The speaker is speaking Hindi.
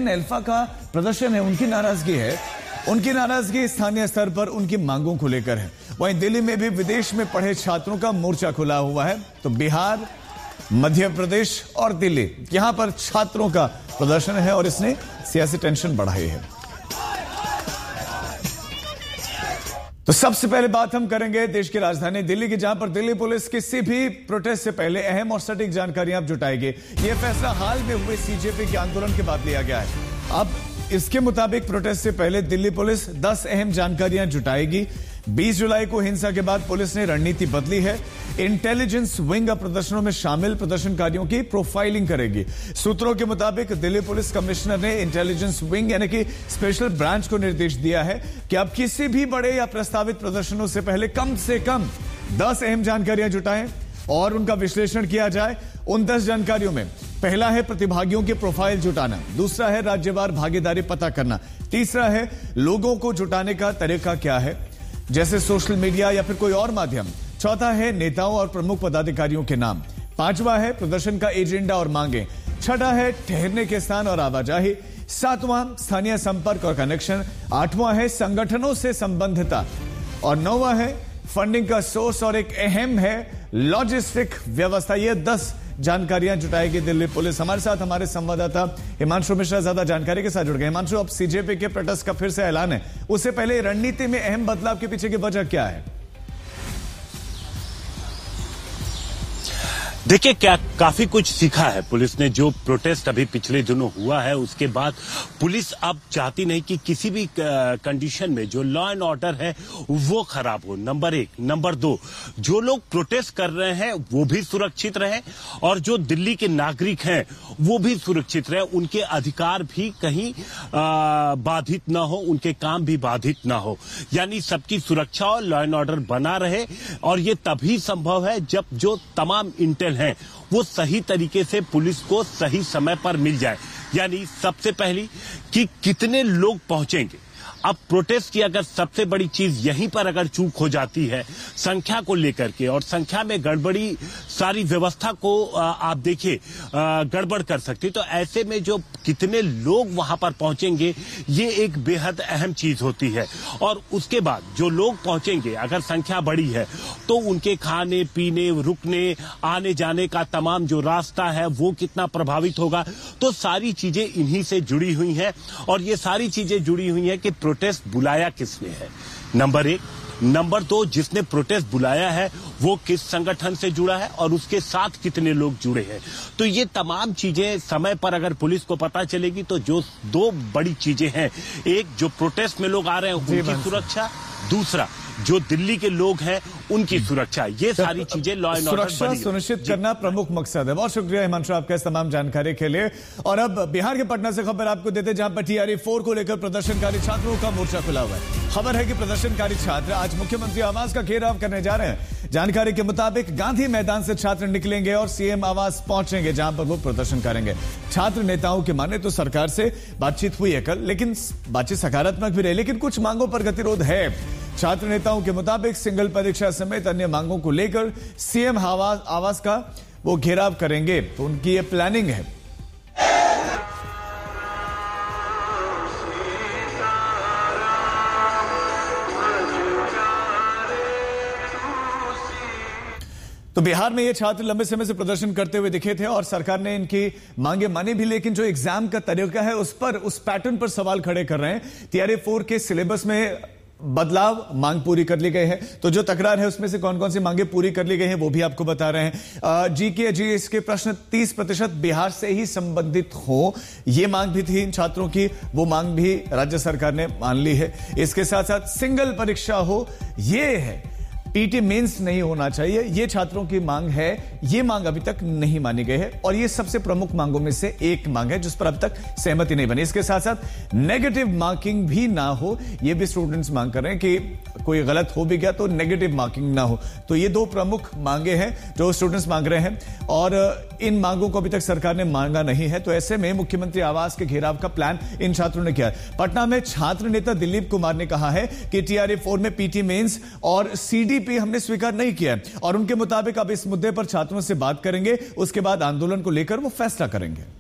लेकिन अल्फा का प्रदर्शन है, उनकी नाराजगी है। उनकी नाराजगी स्थानीय स्तर पर उनकी मांगों को लेकर है। वहीं दिल्ली में भी विदेश में पढ़े छात्रों का मोर्चा खुला हुआ है। तो बिहार, मध्य प्रदेश और दिल्ली, यहां पर छात्रों का प्रदर्शन है और इसने सियासी टेंशन बढ़ाई है। तो सबसे पहले बात हम करेंगे देश की राजधानी दिल्ली की, जहां पर दिल्ली पुलिस किसी भी प्रोटेस्ट से पहले अहम और सटीक जानकारियां अब जुटाएगी। यह फैसला हाल में हुए सीजेपी के आंदोलन के बाद लिया गया है। अब इसके मुताबिक प्रोटेस्ट से पहले दिल्ली पुलिस 10 अहम जानकारियां जुटाएगी। 20 जुलाई को हिंसा के बाद पुलिस ने रणनीति बदली है। इंटेलिजेंस विंग अब प्रदर्शनों में शामिल प्रदर्शनकारियों की प्रोफाइलिंग करेगी। सूत्रों के मुताबिक दिल्ली पुलिस कमिश्नर ने इंटेलिजेंस विंग यानी कि स्पेशल ब्रांच को निर्देश दिया है कि अब किसी भी बड़े या प्रस्तावित प्रदर्शनों से पहले कम से कम 10 अहम जानकारियां जुटाएं और उनका विश्लेषण किया जाए। उन 10 जानकारियों में पहला है प्रतिभागियों की प्रोफाइल जुटाना, दूसरा है राज्यवार भागीदारी पता करना, तीसरा है लोगों को जुटाने का तरीका क्या है, जैसे सोशल मीडिया या फिर कोई और माध्यम, चौथा है नेताओं और प्रमुख पदाधिकारियों के नाम, पांचवा है प्रदर्शन का एजेंडा और मांगे, छठा है ठहरने के स्थान और आवाजाही, सातवां स्थानीय संपर्क और कनेक्शन, आठवां है संगठनों से संबंधिता और नौवां है फंडिंग का सोर्स और एक अहम है लॉजिस्टिक व्यवस्था। ये 10 जानकारियां जुटाएगी दिल्ली पुलिस। हमारे साथ हमारे संवाददाता हिमांशु मिश्रा ज्यादा जानकारी के साथ जुड़ गए। हिमांशु, अब सीजेपी के प्रोटेस्ट का फिर से ऐलान है, उससे पहले रणनीति में अहम बदलाव के पीछे की वजह क्या है? देखिए, क्या काफी कुछ सीखा है पुलिस ने। जो प्रोटेस्ट अभी पिछले दिनों हुआ है उसके बाद पुलिस अब चाहती नहीं कि किसी भी कंडीशन में जो लॉ एंड ऑर्डर है वो खराब हो, नंबर 1। नंबर 2, जो लोग प्रोटेस्ट कर रहे हैं वो भी सुरक्षित रहे और जो दिल्ली के नागरिक हैं वो भी सुरक्षित रहे, उनके अधिकार भी कहीं बाधित ना हो, उनके काम भी बाधित ना हो, यानी सबकी सुरक्षा और लॉ एंड ऑर्डर बना रहे। और ये तभी संभव है जब जो तमाम इंटेल हैं वो सही तरीके से पुलिस को सही समय पर मिल जाए। यानी सबसे पहली कि कितने लोग पहुंचेंगे। अब प्रोटेस्ट की अगर सबसे बड़ी चीज यहीं पर अगर चूक हो जाती है संख्या को लेकर के, और संख्या में गड़बड़ी सारी व्यवस्था को आप देखिए गड़बड़ कर सकती, तो ऐसे में जो कितने लोग वहां पर पहुंचेंगे ये एक बेहद अहम चीज होती है। और उसके बाद जो लोग पहुंचेंगे अगर संख्या बड़ी है तो उनके खाने पीने, रुकने, आने जाने का तमाम जो रास्ता है वो कितना प्रभावित होगा। तो सारी चीजें इन्हीं से जुड़ी हुई हैं और ये सारी चीजें जुड़ी हुई हैं कि प्रोटेस्ट बुलाया किसने है, नंबर 1। नंबर 2, जिसने प्रोटेस्ट बुलाया है वो किस संगठन से जुड़ा है और उसके साथ कितने लोग जुड़े हैं। तो ये तमाम चीजें समय पर अगर पुलिस को पता चलेगी तो जो 2 बड़ी चीजें हैं, एक जो प्रोटेस्ट में लोग आ रहे हैं उनकी सुरक्षा, दूसरा जो दिल्ली के लोग हैं उनकी सुरक्षा, ये सारी चीजें लॉ एंड ऑर्डर सुरक्षा सुनिश्चित करना प्रमुख मकसद है। बहुत शुक्रिया हिमांशु आपका इस तमाम जानकारी के लिए। और अब बिहार के पटना से खबर आपको देते, जहां पर TRE-4 को लेकर प्रदर्शनकारी छात्रों का मोर्चा खुला हुआ है। खबर है कि प्रदर्शनकारी छात्र आज मुख्यमंत्री आवास का घेराव करने जा रहे हैं। जानकारी के मुताबिक गांधी मैदान से छात्र निकलेंगे और सीएम आवास पहुंचेंगे, जहां पर वो प्रदर्शन करेंगे। छात्र नेताओं के माने तो सरकार से बातचीत हुई है कल, लेकिन बातचीत सकारात्मक भी रही, लेकिन कुछ मांगों पर गतिरोध है। छात्र नेताओं के मुताबिक सिंगल परीक्षा समेत अन्य मांगों को लेकर सीएम आवास का वो घेराव करेंगे, तो उनकी ये प्लानिंग है। तो बिहार में ये छात्र लंबे समय से प्रदर्शन करते हुए दिखे थे और सरकार ने इनकी मांगे मानी भी, लेकिन जो एग्जाम का तरीका है उस पैटर्न पर सवाल खड़े कर रहे हैं। TRE-4 के सिलेबस में बदलाव मांग पूरी कर ली गई है, तो जो तकरार है उसमें से कौन कौन सी मांगे पूरी कर ली गई हैं वो भी आपको बता रहे हैं। GK के प्रश्न 30% बिहार से ही संबंधित हो, ये मांग भी थी इन छात्रों की, वो मांग भी राज्य सरकार ने मान ली है। इसके साथ साथ सिंगल परीक्षा हो, ये है, PT मेंस नहीं होना चाहिए, ये छात्रों की मांग है। ये मांग अभी तक नहीं मानी गई है और ये सबसे प्रमुख मांगों में से एक मांग है जिस पर अब तक सहमति नहीं बनी। इसके साथ साथ नेगेटिव मार्किंग भी ना हो, ये भी स्टूडेंट्स मांग कर रहे हैं कि कोई गलत हो भी गया तो नेगेटिव मार्किंग ना हो। तो ये 2 प्रमुख मांगे हैं जो स्टूडेंट्स मांग रहे हैं और इन मांगों को अभी तक सरकार ने मांगा नहीं है। तो ऐसे में मुख्यमंत्री आवास के घेराव का प्लान इन छात्रों ने किया। पटना में छात्र नेता दिलीप कुमार ने कहा है कि TRE-4 में PT मेंस और CDP हमने स्वीकार नहीं किया है और उनके मुताबिक अब इस मुद्दे पर छात्रों से बात करेंगे, उसके बाद आंदोलन को लेकर वो फैसला करेंगे।